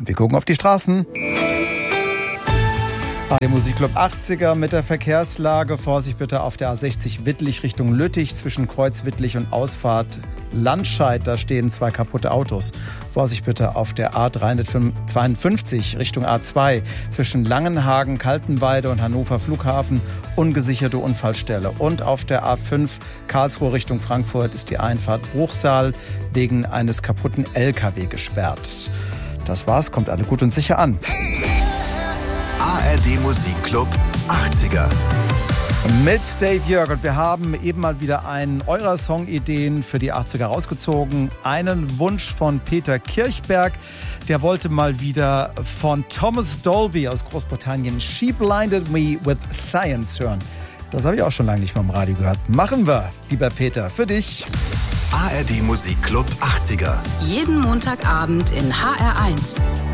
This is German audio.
Wir gucken auf die Straßen. Der Musikclub 80er mit der Verkehrslage. Vorsicht bitte auf der A60 Wittlich Richtung Lüttich zwischen Kreuz Wittlich und Ausfahrt Landscheid. Da stehen 2 kaputte Autos. Vorsicht bitte auf der A352 Richtung A2 zwischen Langenhagen, Kaltenweide und Hannover Flughafen. Ungesicherte Unfallstelle. Und auf der A5 Karlsruhe Richtung Frankfurt ist die Einfahrt Bruchsal wegen eines kaputten LKW gesperrt. Das war's, kommt alle gut und sicher an. ARD Musikclub 80er. Mit Dave Jörg, und wir haben eben mal wieder einen eurer Songideen für die 80er rausgezogen. Einen Wunsch von Peter Kirchberg, der wollte mal wieder von Thomas Dolby aus Großbritannien She Blinded Me with Science hören. Das habe ich auch schon lange nicht mehr im Radio gehört. Machen wir, lieber Peter, für dich. ARD Musikclub 80er. Jeden Montagabend in HR1.